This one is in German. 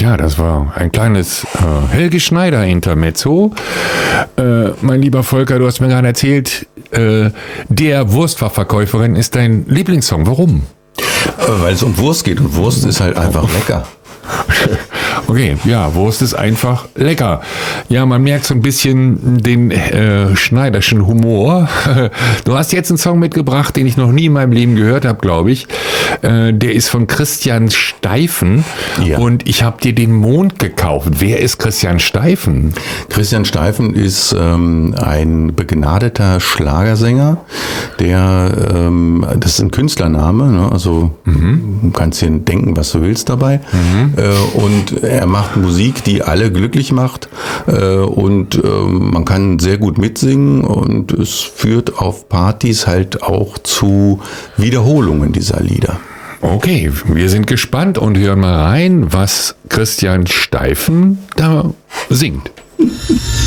Ja, das war ein kleines Helge Schneider-Intermezzo. Mein lieber Volker, du hast mir gerade erzählt, der Wurstfachverkäuferin ist dein Lieblingssong. Warum? Weil es um Wurst geht und Wurst ist halt einfach lecker. Okay, ja, Wurst ist einfach lecker. Ja, man merkt so ein bisschen den schneiderschen Humor. Du hast jetzt einen Song mitgebracht, den ich noch nie in meinem Leben gehört habe, glaube ich. Der ist von Christian Steifen. Ja. Und ich habe dir den Mond gekauft. Wer ist Christian Steifen? Christian Steifen ist ein begnadeter Schlagersänger, das ist ein Künstlername, ne? Also du kannst dir denken, was du willst dabei. Und er macht Musik, die alle glücklich macht, und man kann sehr gut mitsingen und es führt auf Partys halt auch zu Wiederholungen dieser Lieder. Okay, wir sind gespannt und hören mal rein, was Christian Steifen da singt.